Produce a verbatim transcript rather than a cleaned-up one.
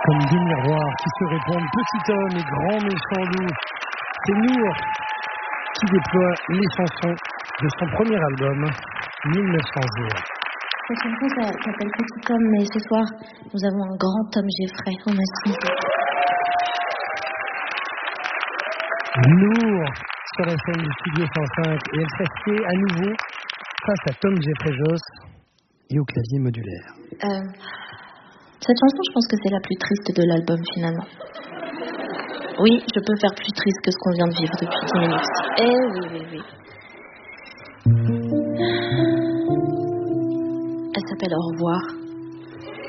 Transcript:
Comme deux miroirs qui se répondent, petit homme et grand méchant loup. C'est Nour qui déploie les chansons de son premier album, mille neuf cents jours. Cette chanson ça s'appelle Petit homme, mais ce soir, nous avons un grand Tom Jeffrey au masque. Nour sur la scène du Studio cent cinq et elle s'assied à nouveau face à Tom Jeffrey Joss et au clavier modulaire. Euh, cette chanson, je pense que c'est la plus triste de l'album finalement. Oui, je peux faire plus triste que ce qu'on vient de vivre depuis dix minutes. Eh oui, oui, oui. Elle s'appelle Au revoir.